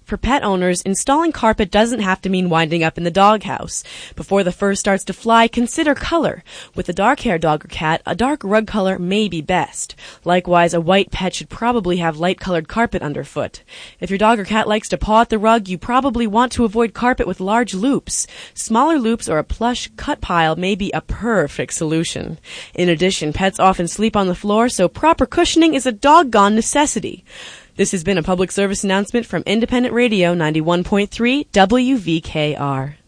For pet owners, installing carpet doesn't have to mean winding up in the doghouse. Before the fur starts to fly, consider color. With a dark-haired dog or cat, a dark rug color may be best. Likewise, a white pet should probably have light-colored carpet underfoot. If your dog or cat likes to paw at the rug, you probably want to avoid carpet with large loops. Smaller loops or a plush cut pile may be a perfect solution. In addition, pets often sleep on the floor, so proper cushioning is a doggone necessity. This has been a public service announcement from Independent Radio 91.3 WVKR.